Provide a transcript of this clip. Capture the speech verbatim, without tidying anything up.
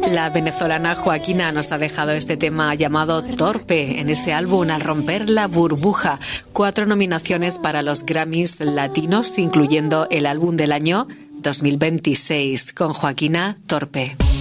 La venezolana Joaquina nos ha dejado este tema llamado Torpe en ese álbum Al romper la burbuja. Cuatro nominaciones para los Grammys latinos, incluyendo el álbum del año dos mil veintiséis, con Joaquina, Torpe.